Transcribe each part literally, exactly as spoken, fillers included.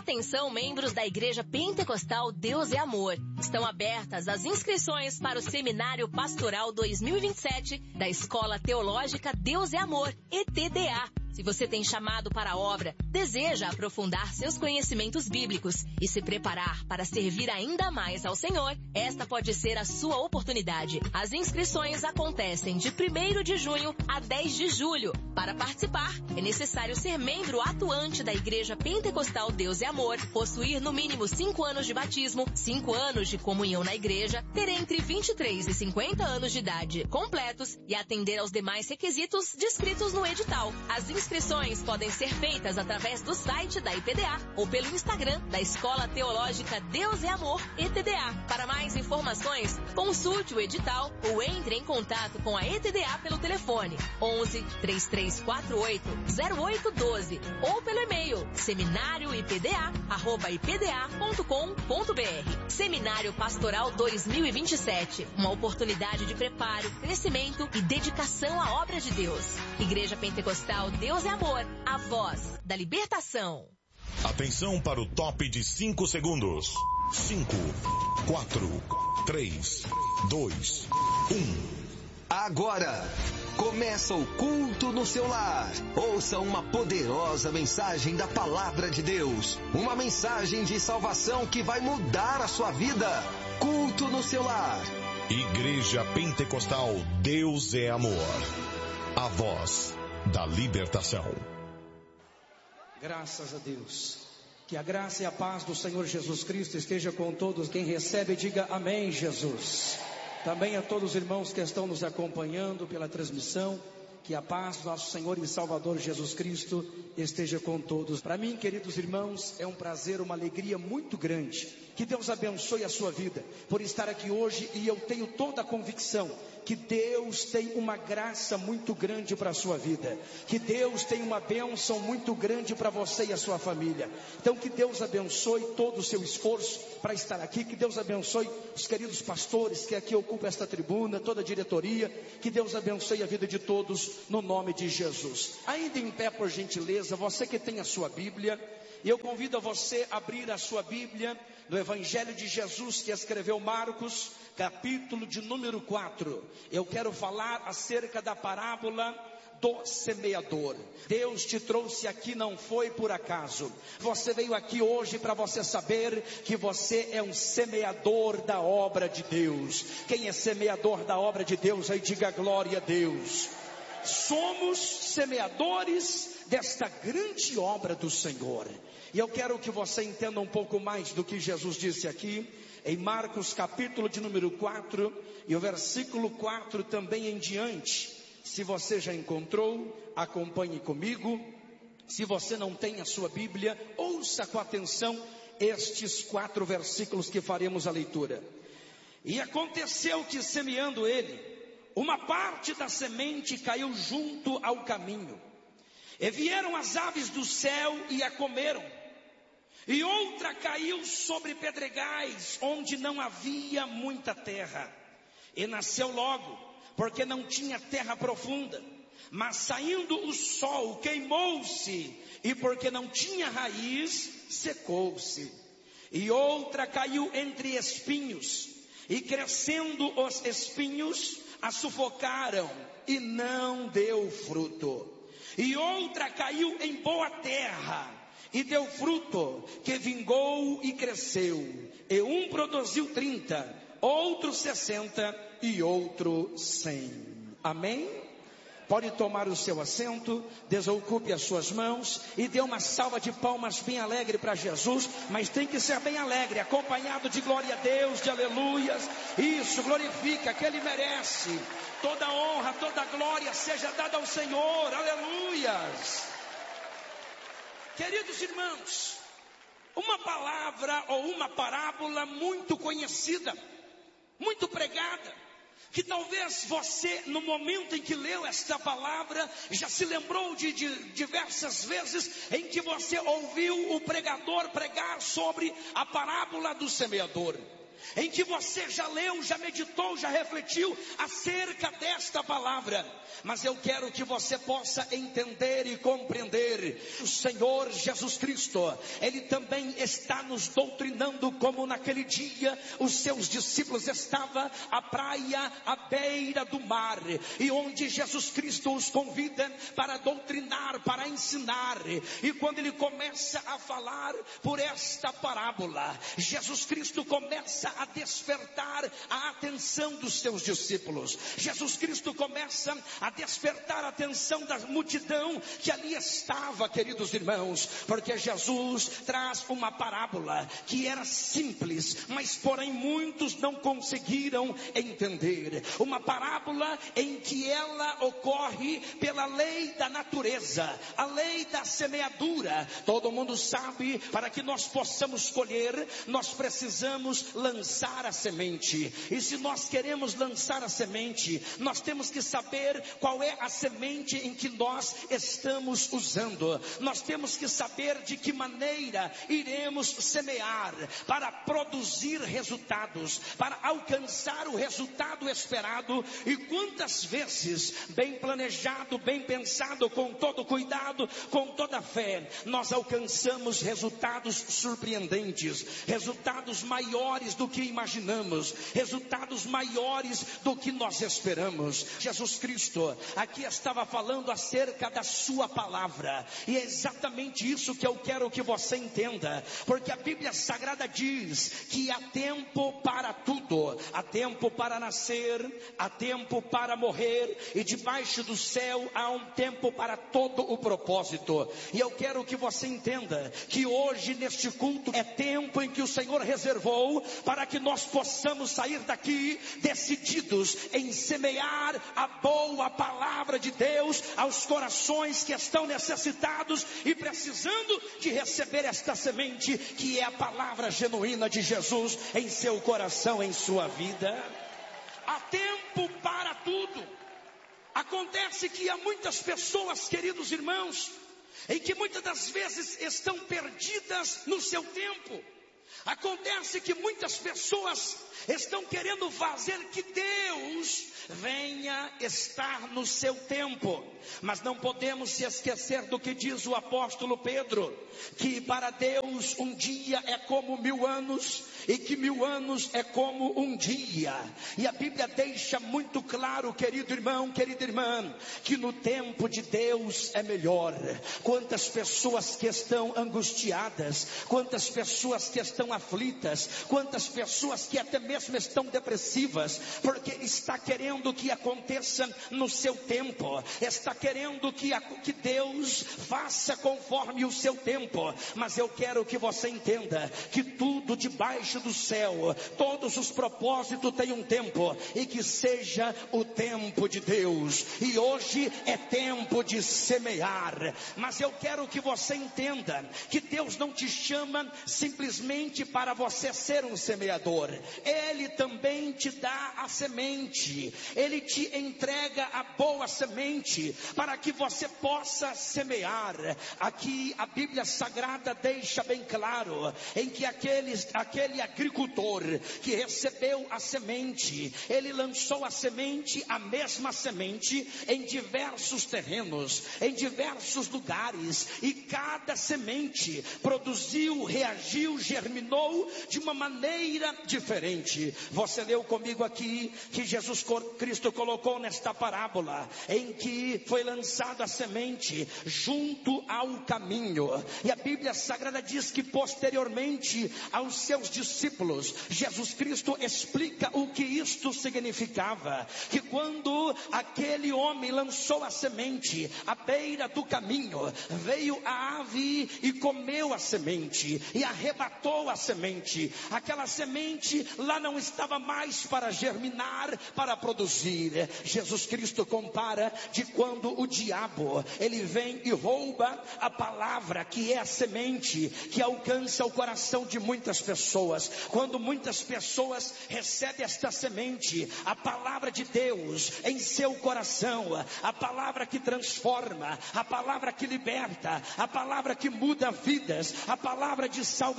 Atenção, membros da Igreja Pentecostal Deus é Amor. Estão abertas as inscrições para o Seminário Pastoral dois mil e vinte e sete da Escola Teológica Deus é Amor, E T D A. Se você tem chamado para a obra, deseja aprofundar seus conhecimentos bíblicos e se preparar para servir ainda mais ao Senhor, esta pode ser a sua oportunidade. As inscrições acontecem de primeiro de junho a dez de julho. Para participar, é necessário ser membro atuante da Igreja Pentecostal Deus é Amor, possuir no mínimo cinco anos de batismo, cinco anos de comunhão na igreja, ter entre vinte e três e cinquenta anos de idade completos e atender aos demais requisitos descritos no edital. As inscrições podem ser feitas através do site da I P D A ou pelo Instagram da Escola Teológica Deus é Amor, E T D A. Para mais informações, consulte o edital ou entre em contato com a E T D A pelo telefone onze, três três quatro oito, zero oito um dois ou pelo e-mail seminarioipda arroba ipda ponto com ponto br. Seminário Pastoral dois mil e vinte e sete, uma oportunidade de preparo, crescimento e dedicação à obra de Deus. Igreja Pentecostal Deus é Amor, a voz da libertação. Atenção para o top de cinco segundos. cinco, quatro, três, dois, um. Agora, começa o culto no seu lar. Ouça uma poderosa mensagem da Palavra de Deus. Uma mensagem de salvação que vai mudar a sua vida. Culto no seu lar. Igreja Pentecostal Deus é Amor. A voz da libertação. Graças a Deus. Que a graça e a paz do Senhor Jesus Cristo esteja com todos. Quem recebe, diga amém, Jesus. Também a todos os irmãos que estão nos acompanhando pela transmissão. Que a paz do nosso Senhor e Salvador Jesus Cristo esteja com todos. Para mim, queridos irmãos, é um prazer, uma alegria muito grande. Que Deus abençoe a sua vida por estar aqui hoje, e eu tenho toda a convicção que Deus tem uma graça muito grande para a sua vida, que Deus tem uma bênção muito grande para você e a sua família. Então que Deus abençoe todo o seu esforço para estar aqui, que Deus abençoe os queridos pastores que aqui ocupam esta tribuna, toda a diretoria, que Deus abençoe a vida de todos no nome de Jesus. Ainda em pé, por gentileza, você que tem a sua Bíblia, e eu convido a você a abrir a sua Bíblia no Evangelho de Jesus que escreveu Marcos, capítulo de número quatro. Eu quero falar acerca da parábola do semeador. Deus te trouxe aqui, não foi por acaso. Você veio aqui hoje para você saber que você é um semeador da obra de Deus. Quem é semeador da obra de Deus, aí diga glória a Deus. Somos semeadores desta grande obra do Senhor. E eu quero que você entenda um pouco mais do que Jesus disse aqui em Marcos capítulo de número quatro e o versículo quatro também em diante. Se você já encontrou, acompanhe comigo. Se você não tem a sua Bíblia, ouça com atenção estes quatro versículos que faremos a leitura. E aconteceu que, semeando ele, uma parte da semente caiu junto ao caminho, e vieram as aves do céu e a comeram. E outra caiu sobre pedregais, onde não havia muita terra, e nasceu logo, porque não tinha terra profunda. Mas saindo o sol, queimou-se, e porque não tinha raiz, secou-se. E outra caiu entre espinhos, e crescendo os espinhos, a sufocaram, e não deu fruto. E outra caiu em boa terra, e deu fruto, que vingou e cresceu. E um produziu trinta, outro sessenta e outro cem. Amém? Pode tomar o seu assento, desocupe as suas mãos e dê uma salva de palmas bem alegre para Jesus, mas tem que ser bem alegre, acompanhado de glória a Deus, de aleluias. Isso, glorifica, que Ele merece. Toda honra, toda glória seja dada ao Senhor, aleluias. Queridos irmãos, uma palavra ou uma parábola muito conhecida, muito pregada, que talvez você, no momento em que leu esta palavra, já se lembrou de, de diversas vezes em que você ouviu o pregador pregar sobre a parábola do semeador. em que você já leu, já meditou, já refletiu acerca desta palavra. Mas eu quero que você possa entender e compreender. O Senhor Jesus Cristo, Ele também está nos doutrinando, como naquele dia os seus discípulos estavam à praia, à beira do mar, e onde Jesus Cristo os convida para doutrinar, para ensinar. E quando Ele começa a falar por esta parábola, Jesus Cristo começa a despertar a atenção dos seus discípulos. Jesus Cristo começa a despertar a atenção da multidão que ali estava, queridos irmãos, porque Jesus traz uma parábola que era simples, mas porém muitos não conseguiram entender. Uma parábola em que ela ocorre pela lei da natureza, a lei da semeadura. Todo mundo sabe, para que nós possamos colher, nós precisamos lançar a semente. E se nós queremos lançar a semente, nós temos que saber qual é a semente em que nós estamos usando. Nós temos que saber de que maneira iremos semear para produzir resultados, para alcançar o resultado esperado. E quantas vezes, bem planejado, bem pensado, com todo cuidado, com toda fé, nós alcançamos resultados surpreendentes, resultados maiores do que imaginamos, resultados maiores do que nós esperamos. Jesus Cristo aqui estava falando acerca da sua palavra, e é exatamente isso que eu quero que você entenda, porque a Bíblia Sagrada diz que há tempo para tudo, há tempo para nascer, há tempo para morrer, e debaixo do céu há um tempo para todo o propósito. E eu quero que você entenda que hoje neste culto é tempo em que o Senhor reservou para que nós possamos sair daqui decididos em semear a boa palavra de Deus aos corações que estão necessitados e precisando de receber esta semente, que é a palavra genuína de Jesus em seu coração, em sua vida. Há tempo para tudo. Acontece que há muitas pessoas, queridos irmãos, em que muitas das vezes estão perdidas no seu tempo. Acontece que muitas pessoas estão querendo fazer que Deus venha estar no seu tempo, mas não podemos se esquecer do que diz o apóstolo Pedro, que para Deus um dia é como mil anos, e que mil anos é como um dia. E a Bíblia deixa muito claro, querido irmão, querida irmã, que no tempo de Deus é melhor. Quantas pessoas que estão angustiadas, quantas pessoas que estão aflitas, quantas pessoas que até mesmo estão depressivas, porque está querendo que aconteça no seu tempo, está querendo que, a, que Deus faça conforme o seu tempo. Mas eu quero que você entenda que tudo debaixo do céu, todos os propósitos têm um tempo, e que seja o tempo de Deus. E hoje é tempo de semear. Mas eu quero que você entenda que Deus não te chama simplesmente para você ser um semeador. Ele também te dá a semente, Ele te entrega a boa semente para que você possa semear. Aqui a Bíblia Sagrada deixa bem claro em que aqueles, aquele agricultor que recebeu a semente, ele lançou a semente, a mesma semente, em diversos terrenos, em diversos lugares, e cada semente produziu, reagiu, germinou de uma maneira diferente. Você leu comigo aqui que Jesus Cristo colocou nesta parábola em que foi lançada a semente junto ao caminho, e a Bíblia Sagrada diz que posteriormente aos seus discípulos, Jesus Cristo explica o que isto significava, que quando aquele homem lançou a semente à beira do caminho, veio a ave e comeu a semente e arrebatou a semente. Aquela semente lá não estava mais para germinar, para produzir. Jesus Cristo compara de quando o diabo, ele vem e rouba a palavra, que é a semente que alcança o coração de muitas pessoas. Quando muitas pessoas recebem esta semente, a palavra de Deus em seu coração, a palavra que transforma, a palavra que liberta, a palavra que muda vidas, a palavra de salvação,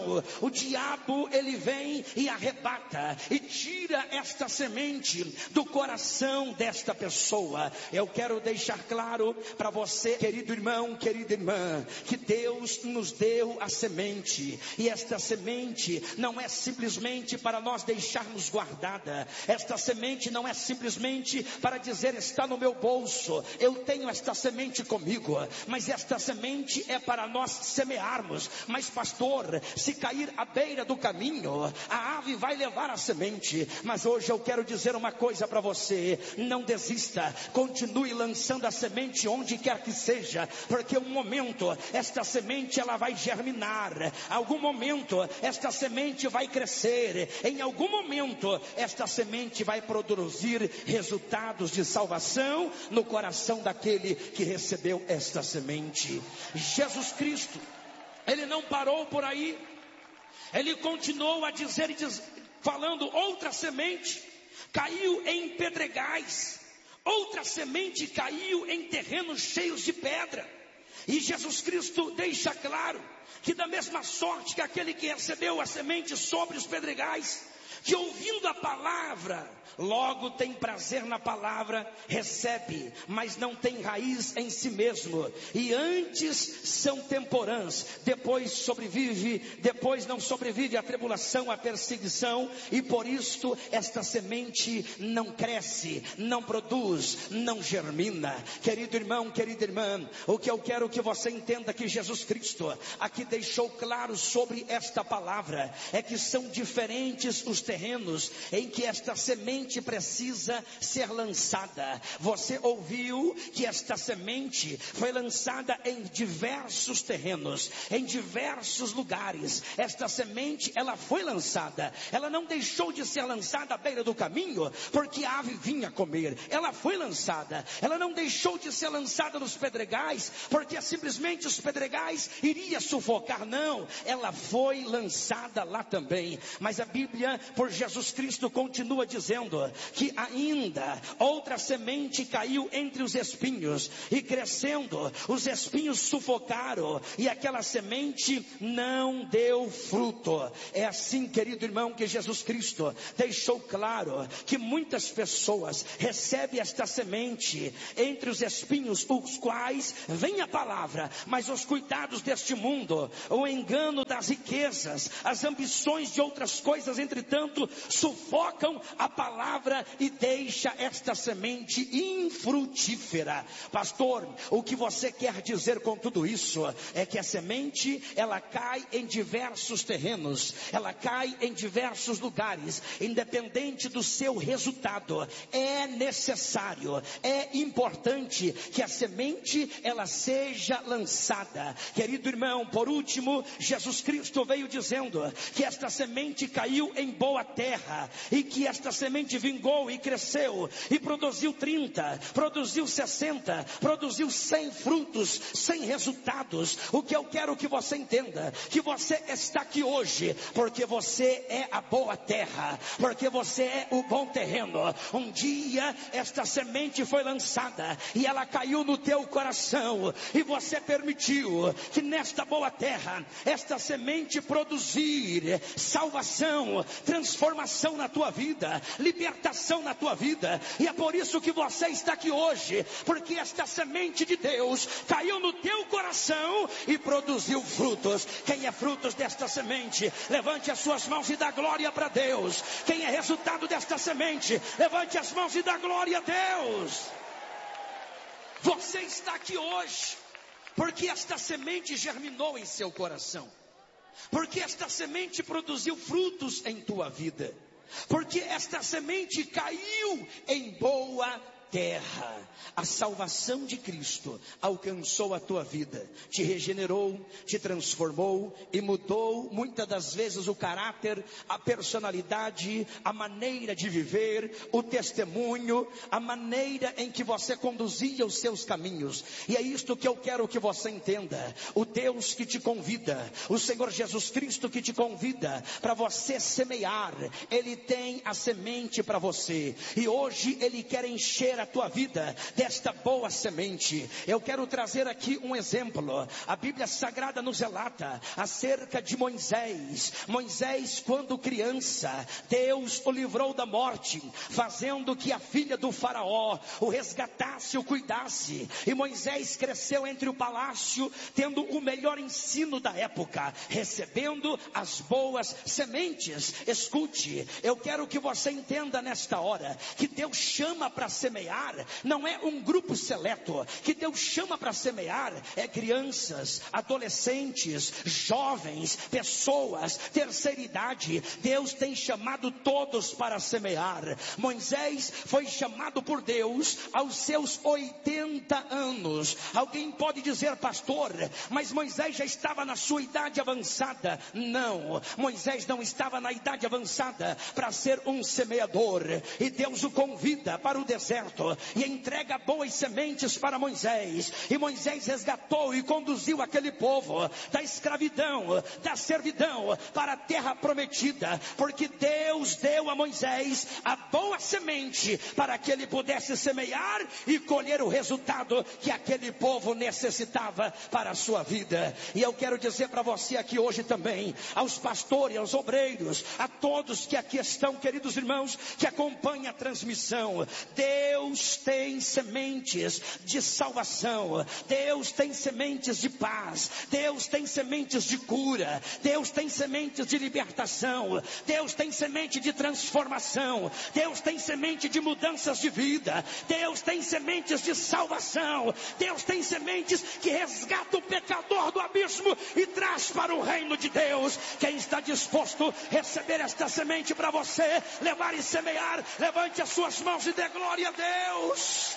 coração, o diabo ele vem e arrebata e tira esta semente do coração desta pessoa. Eu quero deixar claro para você, querido irmão, querida irmã, que Deus nos deu a semente, e esta semente não é simplesmente para nós deixarmos guardada. Esta semente não é simplesmente para dizer está no meu bolso, eu tenho esta semente comigo, mas esta semente é para nós semearmos. Mas pastor, se cair à beira do caminho, a ave vai levar a semente. Mas hoje eu quero dizer uma coisa para você: não desista, continue lançando a semente onde quer que seja, porque um momento esta semente ela vai germinar, algum momento esta semente vai crescer, em algum momento esta semente vai produzir resultados de salvação no coração daquele que recebeu esta semente. Jesus Cristo, ele não parou por aí, ele continuou a dizer, diz, falando: outra semente caiu em pedregais, outra semente caiu em terrenos cheios de pedra. E Jesus Cristo deixa claro que da mesma sorte que aquele que recebeu a semente sobre os pedregais, que ouvindo a palavra, logo tem prazer na palavra, recebe, mas não tem raiz em si mesmo, e antes são temporãs, depois sobrevive, depois não sobrevive a tribulação, a perseguição, e por isso esta semente não cresce, não produz, não germina. Querido irmão, querida irmã, o que eu quero que você entenda que Jesus Cristo aqui deixou claro sobre esta palavra, é que são diferentes os terrenos em que esta semente precisa ser lançada. Você ouviu que esta semente foi lançada em diversos terrenos, em diversos lugares. Esta semente, ela foi lançada, ela não deixou de ser lançada à beira do caminho, porque a ave vinha comer. Ela foi lançada, ela não deixou de ser lançada nos pedregais, porque simplesmente os pedregais iria sufocar. Não, ela foi lançada lá também. Mas a Bíblia, por Jesus Cristo, continua dizendo que ainda outra semente caiu entre os espinhos, e crescendo, os espinhos sufocaram, e aquela semente não deu fruto. É assim, querido irmão, que Jesus Cristo deixou claro que muitas pessoas recebem esta semente entre os espinhos, os quais vem a palavra, mas os cuidados deste mundo, o engano das riquezas, as ambições de outras coisas, entretanto, sufocam a palavra e deixa esta semente infrutífera. Pastor, o que você quer dizer com tudo isso é que a semente, ela cai em diversos terrenos, ela cai em diversos lugares, independente do seu resultado. É necessário, é importante que a semente ela seja lançada. Querido irmão, por último, Jesus Cristo veio dizendo que esta semente caiu em boa terra, e que esta semente vingou e cresceu, e produziu trinta, produziu sessenta, produziu cem frutos, cem resultados. O que eu quero que você entenda, que você está aqui hoje, porque você é a boa terra, porque você é o bom terreno. Um dia esta semente foi lançada, e ela caiu no teu coração, e você permitiu que nesta boa terra, esta semente produzir salvação, transformação na tua vida, libertação na tua vida. E é por isso que você está aqui hoje, porque esta semente de Deus caiu no teu coração e produziu frutos. Quem é frutos desta semente, levante as suas mãos e dá glória para Deus. Quem é resultado desta semente, levante as mãos e dá glória a Deus. Você está aqui hoje porque esta semente germinou em seu coração, porque esta semente produziu frutos em tua vida, porque esta semente caiu em boa terra. A salvação de Cristo alcançou a tua vida, te regenerou, te transformou e mudou muitas das vezes o caráter, a personalidade, a maneira de viver, o testemunho, a maneira em que você conduzia os seus caminhos. E é isto que eu quero que você entenda. O Deus que te convida, o Senhor Jesus Cristo que te convida para você semear, Ele tem a semente para você, e hoje Ele quer encher encher a tua vida desta boa semente. Eu quero trazer aqui um exemplo. A Bíblia Sagrada nos relata acerca de Moisés. Moisés, quando criança, Deus o livrou da morte, fazendo que a filha do faraó o resgatasse, o cuidasse. E Moisés cresceu entre o palácio, tendo o melhor ensino da época, recebendo as boas sementes. Escute, eu quero que você entenda nesta hora, que Deus chama para semear, não é um grupo seleto. Que Deus chama para semear, é crianças, adolescentes, jovens, pessoas, terceira idade. Deus tem chamado todos para semear. Moisés foi chamado por Deus aos seus oitenta anos. Alguém pode dizer, pastor, mas Moisés já estava na sua idade avançada. Não, Moisés não estava na idade avançada para ser um semeador. E Deus o convida para o deserto e entrega boas sementes para Moisés. E Moisés resgatou e conduziu aquele povo da escravidão, da servidão, para a terra prometida, porque Deus deu a Moisés a boa semente para que ele pudesse semear e colher o resultado que aquele povo necessitava para a sua vida. E eu quero dizer para você aqui hoje também, aos pastores, aos obreiros, a todos que aqui estão, queridos irmãos, que acompanham a transmissão, Deus tem sementes de salvação, Deus tem sementes de paz, Deus tem sementes de cura, Deus tem sementes de libertação, Deus tem semente de transformação, Deus tem semente de mudanças de vida, Deus tem sementes de salvação, Deus tem sementes que resgatam o pecador do abismo e traz para o reino de Deus. Quem está disposto a receber esta semente para você, levar e semear, levante as suas mãos e dê glória a Deus.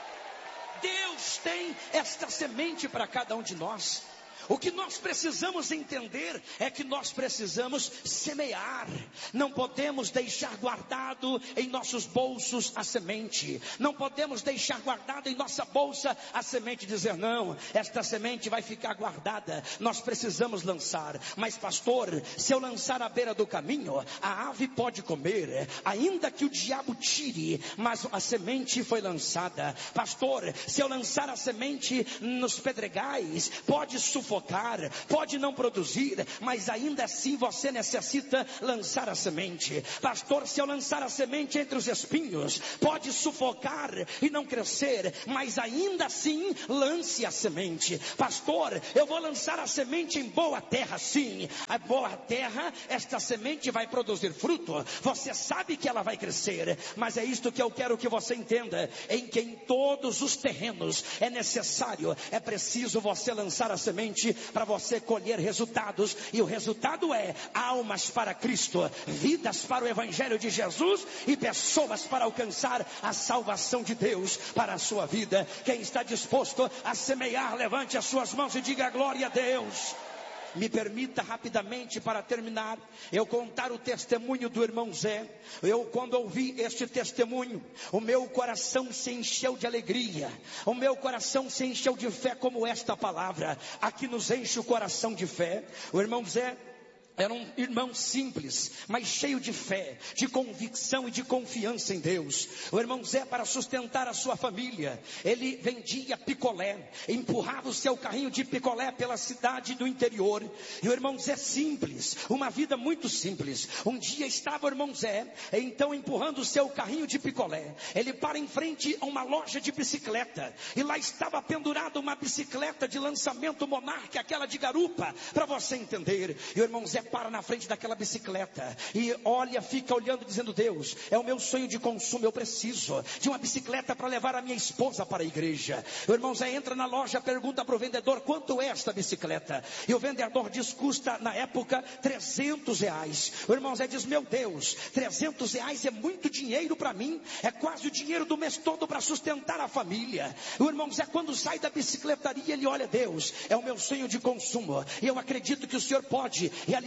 Deus tem esta semente para cada um de nós. O que nós precisamos entender é que nós precisamos semear. Não podemos deixar guardado em nossos bolsos a semente. Não podemos deixar guardado em nossa bolsa a semente e dizer, não, esta semente vai ficar guardada. Nós precisamos lançar. Mas pastor, se eu lançar à beira do caminho, a ave pode comer, ainda que o diabo tire, mas a semente foi lançada. Pastor, se eu lançar a semente nos pedregais, pode sufocar, pode não produzir, mas ainda assim você necessita lançar a semente. Pastor, se eu lançar a semente entre os espinhos, pode sufocar e não crescer, mas ainda assim lance a semente. Pastor, eu vou lançar a semente em boa terra. Sim, a boa terra, esta semente vai produzir fruto, você sabe que ela vai crescer, mas é isto que eu quero que você entenda, em que em todos os terrenos é necessário, é preciso você lançar a semente para você colher resultados, e o resultado é almas para Cristo, vidas para o Evangelho de Jesus e pessoas para alcançar a salvação de Deus para a sua vida. Quem está disposto a semear, levante as suas mãos e diga glória a Deus. Me permita rapidamente, para terminar, eu contar o testemunho do irmão Zé. Eu, quando ouvi este testemunho, o meu coração se encheu de alegria, o meu coração se encheu de fé, como esta palavra aqui nos enche o coração de fé. O irmão Zé era um irmão simples, mas cheio de fé, de convicção e de confiança em Deus. O irmão Zé, para sustentar a sua família, ele vendia picolé, empurrava o seu carrinho de picolé pela cidade do interior. E o irmão Zé simples, uma vida muito simples. Um dia estava o irmão Zé, então empurrando o seu carrinho de picolé. Ele para em frente a uma loja de bicicleta, e lá estava pendurada uma bicicleta de lançamento Monarch, aquela de garupa, para você entender. E o irmão Zé para na frente daquela bicicleta e olha, fica olhando, dizendo, Deus, é o meu sonho de consumo, eu preciso de uma bicicleta para levar a minha esposa para a igreja. O irmão Zé entra na loja, pergunta para o vendedor, quanto é esta bicicleta? E o vendedor diz, custa na época trezentos reais. O irmão Zé diz, meu Deus, trezentos reais é muito dinheiro para mim, é quase o dinheiro do mês todo para sustentar a família. O irmão Zé, quando sai da bicicletaria, ele olha, Deus, é o meu sonho de consumo, e eu acredito que o Senhor pode realizar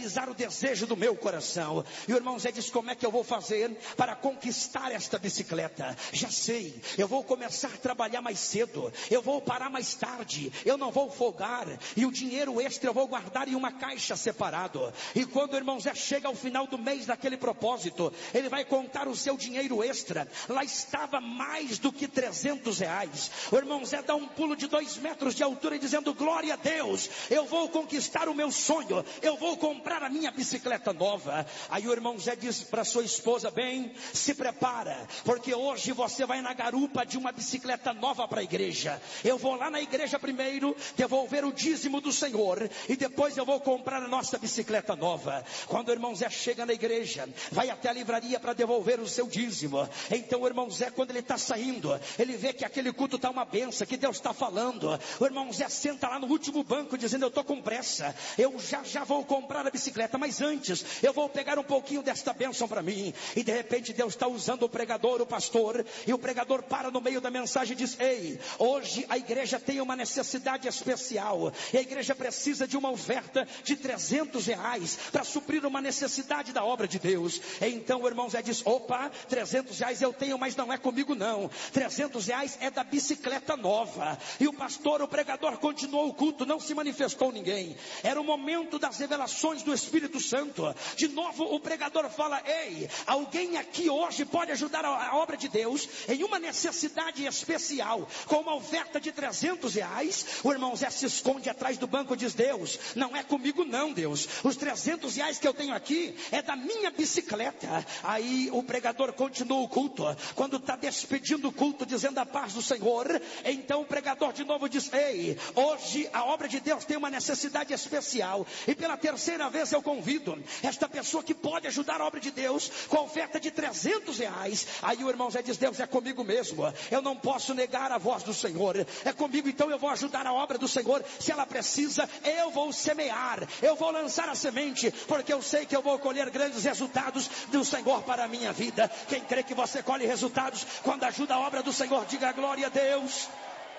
realizar o desejo do meu coração. E o irmão Zé diz: como é que eu vou fazer para conquistar esta bicicleta? Já sei, eu vou começar a trabalhar mais cedo, eu vou parar mais tarde, eu não vou folgar, e o dinheiro extra eu vou guardar em uma caixa separado. E quando o irmão Zé chega ao final do mês daquele propósito, ele vai contar o seu dinheiro extra. Lá estava mais do que trezentos reais. O irmão Zé dá um pulo de dois metros de altura, dizendo: glória a Deus, eu vou conquistar o meu sonho, eu vou comprar a minha bicicleta nova. Aí o irmão Zé diz para sua esposa: bem, se prepara, porque hoje você vai na garupa de uma bicicleta nova para a igreja. Eu vou lá na igreja primeiro, devolver o dízimo do Senhor, e depois eu vou comprar a nossa bicicleta nova. Quando o irmão Zé chega na igreja, vai até a livraria para devolver o seu dízimo. Então o irmão Zé, quando ele está saindo, ele vê que aquele culto está uma benção, que Deus está falando. O irmão Zé senta lá no último banco, dizendo: eu estou com pressa, eu já já vou comprar a bicicleta, mas antes eu vou pegar um pouquinho desta bênção para mim. E de repente Deus está usando o pregador, o pastor, e o pregador para no meio da mensagem e diz: ei, hoje a igreja tem uma necessidade especial, e a igreja precisa de uma oferta de trezentos reais para suprir uma necessidade da obra de Deus. Então o irmão Zé diz: opa, trezentos reais eu tenho, mas não é comigo não, trezentos reais é da bicicleta nova. E o pastor, o pregador, continuou o culto, não se manifestou ninguém. Era o momento das revelações do Espírito Santo. De novo o pregador fala: ei, alguém aqui hoje pode ajudar a, a obra de Deus em uma necessidade especial, com uma oferta de trezentos reais. O irmão Zé se esconde atrás do banco e diz: Deus, não é comigo não, Deus, os trezentos reais que eu tenho aqui é da minha bicicleta. Aí o pregador continua o culto. Quando está despedindo o culto, dizendo a paz do Senhor, então o pregador de novo diz: ei, hoje a obra de Deus tem uma necessidade especial, e pela terceira vez eu convido esta pessoa que pode ajudar a obra de Deus com a oferta de trezentos reais. Aí o irmão Zé diz: Deus, é comigo mesmo, eu não posso negar a voz do Senhor, é comigo, então eu vou ajudar a obra do Senhor. Se ela precisa, eu vou semear, eu vou lançar a semente, porque eu sei que eu vou colher grandes resultados do Senhor para a minha vida. Quem crê que você colhe resultados quando ajuda a obra do Senhor, diga glória a Deus.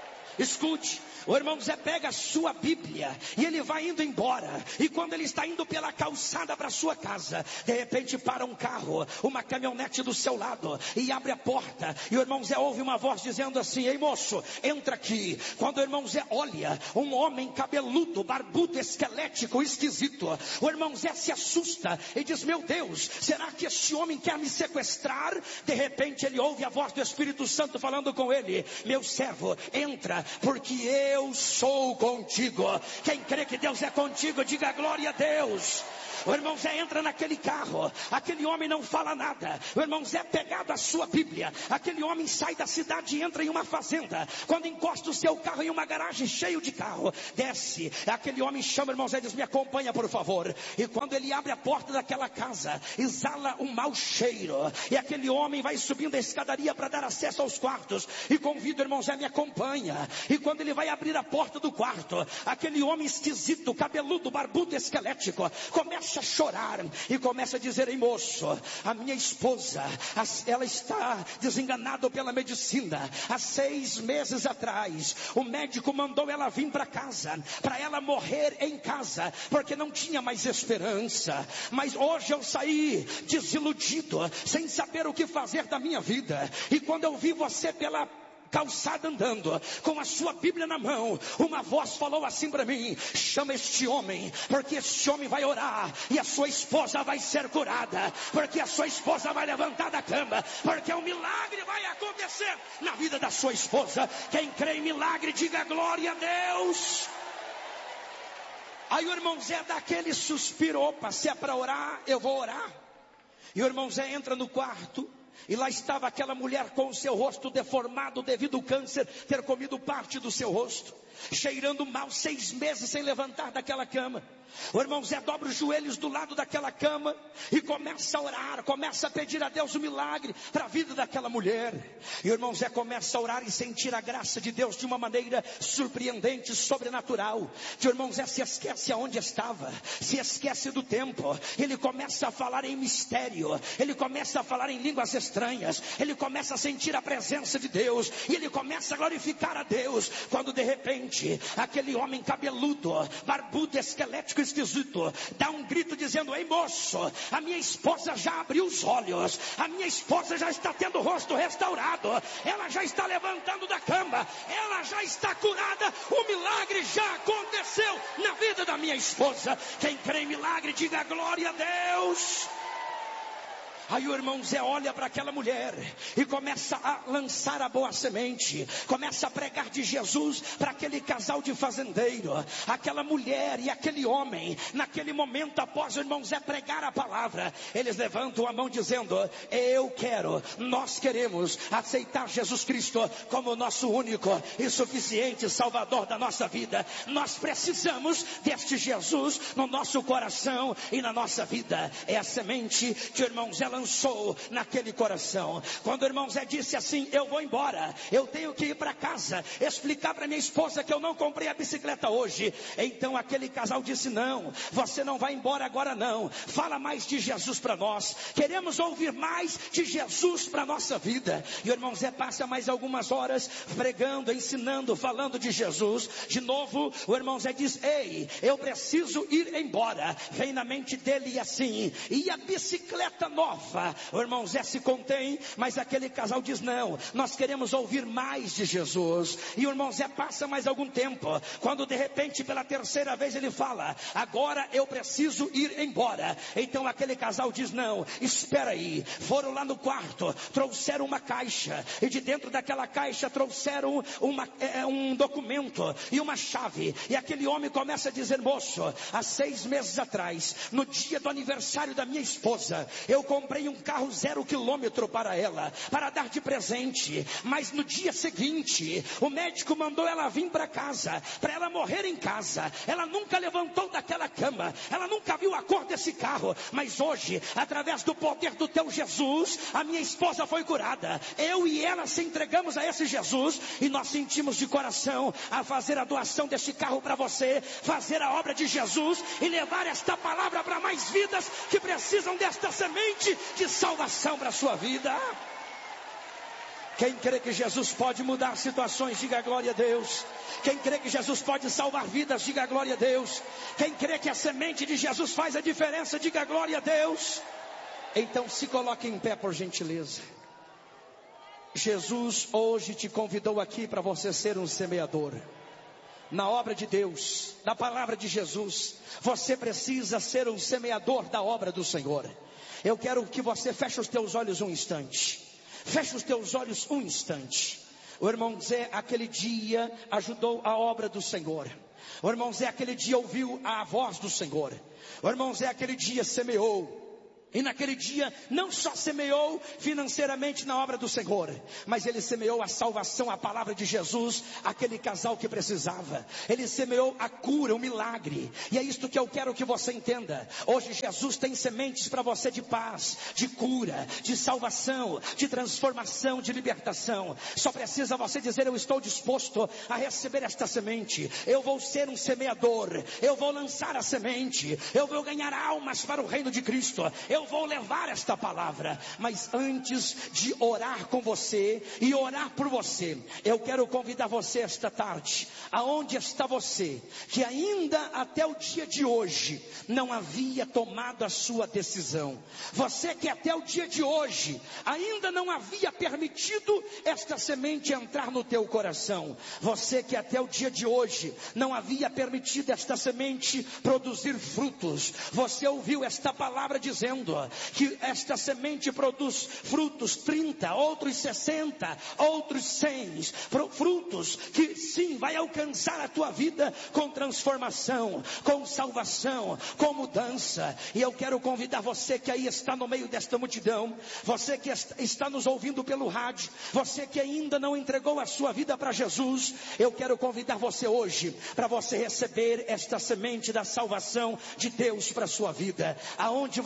Escute, o irmão Zé pega a sua Bíblia e ele vai indo embora. E quando ele está indo pela calçada para sua casa, de repente para um carro, uma caminhonete do seu lado, e abre a porta. E o irmão Zé ouve uma voz dizendo assim: ei moço, entra aqui. Quando o irmão Zé olha, um homem cabeludo, barbudo, esquelético, esquisito. O irmão Zé se assusta e diz: meu Deus, será que este homem quer me sequestrar? De repente ele ouve a voz do Espírito Santo falando com ele: meu servo, entra, porque eu sou contigo. Quem crê que Deus é contigo, diga glória a Deus. O irmão Zé entra naquele carro, aquele homem não fala nada. O irmão Zé, pegado a sua Bíblia, aquele homem sai da cidade e entra em uma fazenda. Quando encosta o seu carro em uma garagem cheio de carro, desce, aquele homem chama o irmão Zé e diz: me acompanha por favor. E quando ele abre a porta daquela casa, exala um mau cheiro, e aquele homem vai subindo a escadaria para dar acesso aos quartos, e convida o irmão Zé: me acompanha. E quando ele vai abrir a porta do quarto, aquele homem esquisito, cabeludo, barbudo, esquelético, começa a chorar e começa a dizer: ei moço, a minha esposa, ela está desenganada pela medicina. Há seis meses atrás o médico mandou ela vir para casa, para ela morrer em casa, porque não tinha mais esperança. Mas hoje eu saí desiludido, sem saber o que fazer da minha vida. E quando eu vi você pela calçada andando, com a sua Bíblia na mão, uma voz falou assim para mim: chama este homem, porque este homem vai orar, e a sua esposa vai ser curada, porque a sua esposa vai levantar da cama, porque um milagre vai acontecer na vida da sua esposa. Quem crê em milagre, diga glória a Deus. Aí o irmão Zé dá aquele suspiro: opa, se é para orar, eu vou orar. E o irmão Zé entra no quarto, e lá estava aquela mulher com o seu rosto deformado devido ao câncer ter comido parte do seu rosto, cheirando mal, seis meses sem levantar daquela cama. O irmão Zé dobra os joelhos do lado daquela cama e começa a orar, começa a pedir a Deus um milagre para a vida daquela mulher. E o irmão Zé começa a orar e sentir a graça de Deus de uma maneira surpreendente, sobrenatural. Que o irmão Zé se esquece aonde estava, se esquece do tempo. Ele começa a falar em mistério, ele começa a falar em línguas estranhas, ele começa a sentir a presença de Deus, e ele começa a glorificar a Deus. Quando de repente repente, aquele homem cabeludo, barbudo, esquelético, esquisito, dá um grito dizendo: ei moço, a minha esposa já abriu os olhos, a minha esposa já está tendo o rosto restaurado, ela já está levantando da cama, ela já está curada, o milagre já aconteceu na vida da minha esposa. Quem crê em milagre, diga glória a Deus. Aí o irmão Zé olha para aquela mulher e começa a lançar a boa semente, começa a pregar de Jesus para aquele casal de fazendeiro, aquela mulher e aquele homem. Naquele momento, após o irmão Zé pregar a palavra, eles levantam a mão dizendo: eu quero, nós queremos aceitar Jesus Cristo como nosso único e suficiente Salvador da nossa vida. Nós precisamos deste Jesus no nosso coração e na nossa vida. É a semente que o irmão Zé lançou naquele coração. Quando o irmão Zé disse assim: eu vou embora, eu tenho que ir para casa, explicar para minha esposa que eu não comprei a bicicleta hoje. Então aquele casal disse: não, você não vai embora agora não, fala mais de Jesus para nós, queremos ouvir mais de Jesus para nossa vida. E o irmão Zé passa mais algumas horas pregando, ensinando, falando de Jesus. De novo o irmão Zé diz: ei, eu preciso ir embora. Vem na mente dele assim: e a bicicleta nova? O irmão Zé se contém, mas aquele casal diz: não, nós queremos ouvir mais de Jesus. E o irmão Zé passa mais algum tempo, quando de repente pela terceira vez ele fala: agora eu preciso ir embora. Então aquele casal diz: não, espera aí. Foram lá no quarto, trouxeram uma caixa, e de dentro daquela caixa trouxeram uma, é, um documento e uma chave. E aquele homem começa a dizer: moço, há seis meses atrás, no dia do aniversário da minha esposa, eu comprei um carro zero quilômetro para ela, para dar de presente. Mas no dia seguinte, o médico mandou ela vir para casa, para ela morrer em casa. Ela nunca levantou daquela cama, ela nunca viu a cor desse carro. Mas hoje, através do poder do teu Jesus, a minha esposa foi curada. Eu e ela se entregamos a esse Jesus, e nós sentimos de coração a fazer a doação deste carro para você, fazer a obra de Jesus e levar esta palavra para mais vidas que precisam desta semente de salvação para a sua vida. Quem crê que Jesus pode mudar situações, diga glória a Deus. Quem crê que Jesus pode salvar vidas, diga glória a Deus. Quem crê que a semente de Jesus faz a diferença, diga glória a Deus. Então se coloque em pé, por gentileza. Jesus hoje te convidou aqui para você ser um semeador na obra de Deus, na palavra de Jesus. Você precisa ser um semeador da obra do Senhor. Eu quero que você feche os teus olhos um instante. Feche os teus olhos um instante. O irmão Zé aquele dia ajudou a obra do Senhor. O irmão Zé aquele dia ouviu a voz do Senhor. O irmão Zé aquele dia semeou. E naquele dia não só semeou financeiramente na obra do Senhor, mas ele semeou a salvação, a palavra de Jesus, aquele casal que precisava. Ele semeou a cura, o milagre. E é isto que eu quero que você entenda. Hoje Jesus tem sementes para você de paz, de cura, de salvação, de transformação, de libertação. Só precisa você dizer: eu estou disposto a receber esta semente. Eu vou ser um semeador. Eu vou lançar a semente. Eu vou ganhar almas para o reino de Cristo. Eu vou levar esta palavra. Mas antes de orar com você e orar por você, eu quero convidar você esta tarde. Aonde está você que ainda até o dia de hoje não havia tomado a sua decisão? Você que até o dia de hoje ainda não havia permitido esta semente entrar no teu coração. Você que até o dia de hoje não havia permitido esta semente produzir frutos. Você ouviu esta palavra dizendo que esta semente produz frutos trinta, outros sessenta, outros cem, frutos que sim, vai alcançar a tua vida com transformação, com salvação, com mudança. E eu quero convidar você que aí está no meio desta multidão, você que está nos ouvindo pelo rádio, você que ainda não entregou a sua vida para Jesus, eu quero convidar você hoje para você receber esta semente da salvação de Deus para a sua vida. Aonde você estiver,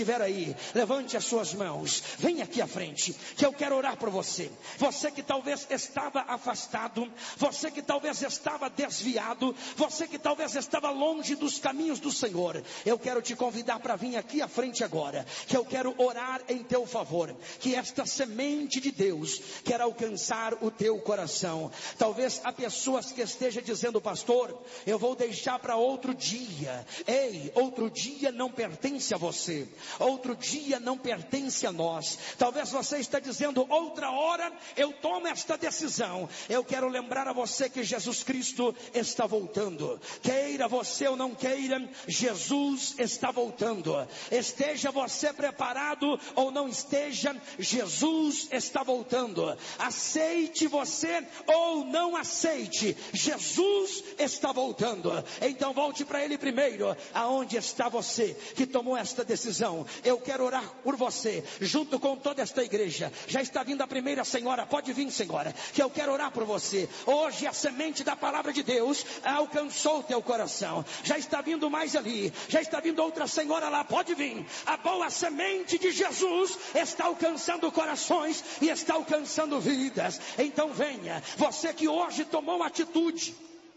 estiver aí, levante as suas mãos, vem aqui à frente, que eu quero orar por você. Você que talvez estava afastado, você que talvez estava desviado, você que talvez estava longe dos caminhos do Senhor, eu quero te convidar para vir aqui à frente agora, que eu quero orar em teu favor, que esta semente de Deus quer alcançar o teu coração. Talvez há pessoas que estejam dizendo: pastor, eu vou deixar para outro dia. Ei, outro dia não pertence a você, outro dia não pertence a nós. Talvez você está dizendo: outra hora eu tomo esta decisão. Eu quero lembrar a você que Jesus Cristo está voltando. Queira você ou não queira, Jesus está voltando. Esteja você preparado ou não esteja, Jesus está voltando. Aceite você ou não aceite, Jesus está voltando. Então volte para Ele primeiro. Aonde está você que tomou esta decisão? Eu quero orar por você, junto com toda esta igreja. Já está vindo a primeira senhora, pode vir, senhora, que eu quero orar por você. Hoje a semente da palavra de Deus alcançou o teu coração. Já está vindo mais ali, já está vindo outra senhora lá, pode vir. A boa semente de Jesus está alcançando corações e está alcançando vidas. Então venha, você que hoje tomou uma atitude,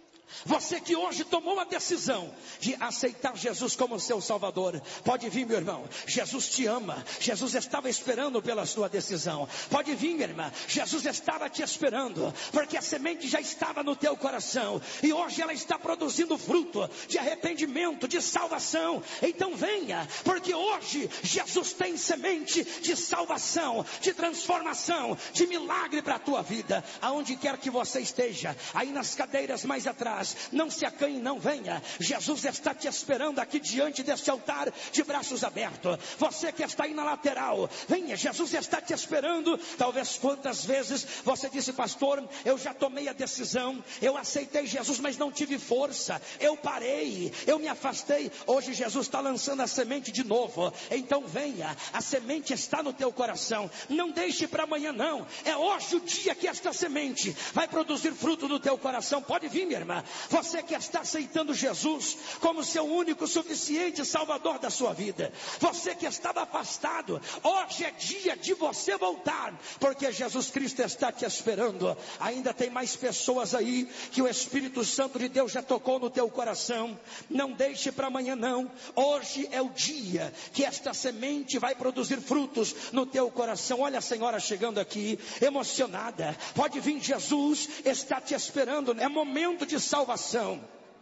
você que hoje tomou a decisão de aceitar Jesus como seu Salvador, pode vir, meu irmão. Jesus te ama. Jesus estava esperando pela sua decisão. Pode vir, minha irmã. Jesus estava te esperando, porque a semente já estava no teu coração, e hoje ela está produzindo fruto de arrependimento, de salvação. Então venha, porque hoje Jesus tem semente de salvação, de transformação, de milagre para a tua vida. Aonde quer que você esteja, aí nas cadeiras mais atrás, não se acanhe, não, venha. Jesus está te esperando aqui diante deste altar, de braços abertos. Você que está aí na lateral, venha, Jesus está te esperando. Talvez quantas vezes você disse: pastor, eu já tomei a decisão, eu aceitei Jesus, mas não tive força, eu parei, eu me afastei. Hoje Jesus está lançando a semente de novo. Então venha, a semente está no teu coração. Não deixe para amanhã, não. É hoje o dia que esta semente vai produzir fruto no teu coração. Pode vir, minha irmã. Você que está aceitando Jesus como seu único, suficiente Salvador da sua vida, você que estava afastado, hoje é dia de você voltar, porque Jesus Cristo está te esperando. Ainda tem mais pessoas aí que o Espírito Santo de Deus já tocou no teu coração. Não deixe para amanhã, não. Hoje é o dia que esta semente vai produzir frutos no teu coração. Olha a senhora chegando aqui, emocionada. Pode vir, Jesus está te esperando. É momento de salvação.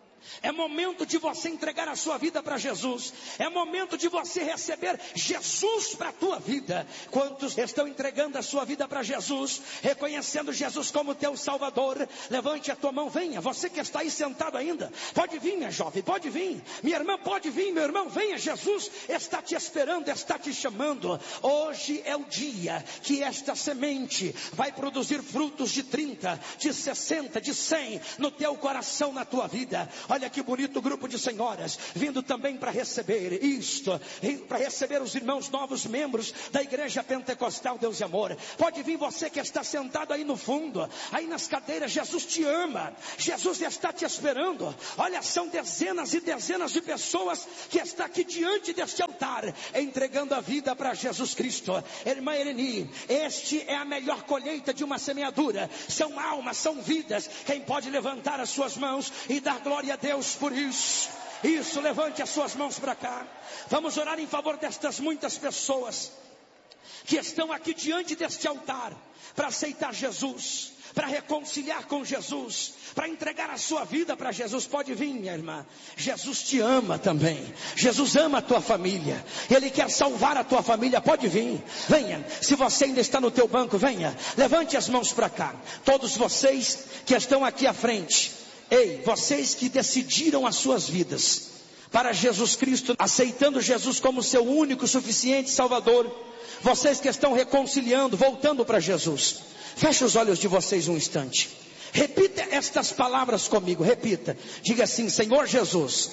É momento de você entregar a sua vida para Jesus. É momento de você receber Jesus para a tua vida. Quantos estão entregando a sua vida para Jesus, reconhecendo Jesus como teu Salvador? Levante a tua mão, venha. Você que está aí sentado ainda, pode vir, minha jovem, pode vir. Minha irmã, pode vir, meu irmão, venha. Jesus está te esperando, está te chamando. Hoje é o dia que esta semente vai produzir frutos de trinta, de sessenta, de cem no teu coração, na tua vida. Olha que bonito grupo de senhoras vindo também para receber isto, para receber os irmãos novos membros da Igreja Pentecostal Deus e Amor. Pode vir, você que está sentado aí no fundo, aí nas cadeiras. Jesus te ama, Jesus está te esperando. Olha, são dezenas e dezenas de pessoas que estão aqui diante deste altar, entregando a vida para Jesus Cristo. Irmã Eleni, este é a melhor colheita de uma semeadura. São almas, são vidas. Quem pode levantar as suas mãos e dar glória a Deus por isso? Isso, levante as suas mãos para cá. Vamos orar em favor destas muitas pessoas que estão aqui diante deste altar para aceitar Jesus, para reconciliar com Jesus, para entregar a sua vida para Jesus. Pode vir, minha irmã. Jesus te ama também. Jesus ama a tua família. Ele quer salvar a tua família. Pode vir, venha. Se você ainda está no teu banco, venha. Levante as mãos para cá. Todos vocês que estão aqui à frente. Ei, vocês que decidiram as suas vidas para Jesus Cristo, aceitando Jesus como seu único, suficiente Salvador. Vocês que estão reconciliando, voltando para Jesus. Feche os olhos de vocês um instante. Repita estas palavras comigo, repita. Diga assim: Senhor Jesus,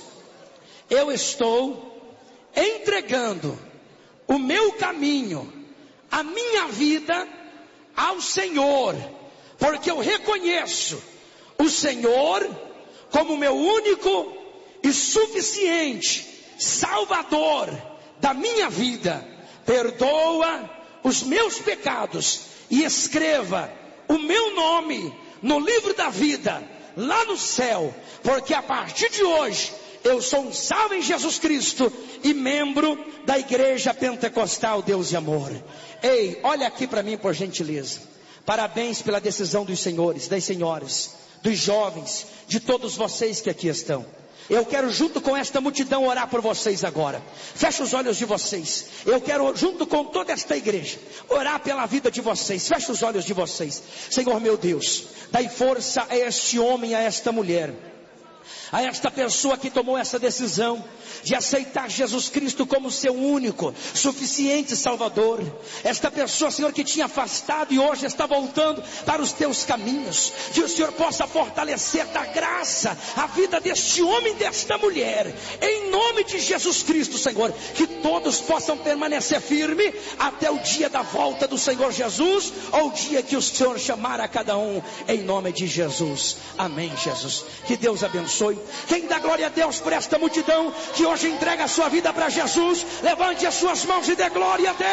eu estou entregando o meu caminho, a minha vida ao Senhor, porque eu reconheço o Senhor como meu único e suficiente Salvador da minha vida, perdoa os meus pecados e escreva o meu nome no livro da vida, lá no céu, porque a partir de hoje eu sou um salvo em Jesus Cristo e membro da Igreja Pentecostal Deus e Amor. Ei, olha aqui para mim, por gentileza. Parabéns pela decisão dos senhores, das senhoras, dos jovens, de todos vocês que aqui estão. Eu quero junto com esta multidão orar por vocês agora. Feche os olhos de vocês. Eu quero junto com toda esta igreja orar pela vida de vocês. Feche os olhos de vocês. Senhor meu Deus, dai força a este homem, a esta mulher, a esta pessoa que tomou essa decisão de aceitar Jesus Cristo como seu único, suficiente Salvador. Esta pessoa, Senhor, que tinha afastado e hoje está voltando para os teus caminhos. Que o Senhor possa fortalecer da graça a vida deste homem e desta mulher. Em nome de Jesus Cristo, Senhor. Que todos possam permanecer firme até o dia da volta do Senhor Jesus, ou o dia que o Senhor chamar a cada um, em nome de Jesus. Amém, Jesus. Que Deus abençoe. Quem dá glória a Deus por esta multidão que hoje entrega a sua vida para Jesus, levante as suas mãos e dê glória a Deus.